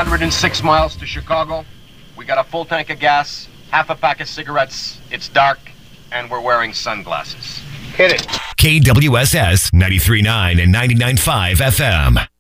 106 miles to Chicago. We got a full tank of gas, half a pack of cigarettes. It's dark, and we're wearing sunglasses. Hit it. KWSS 93.9 and 99.5 FM.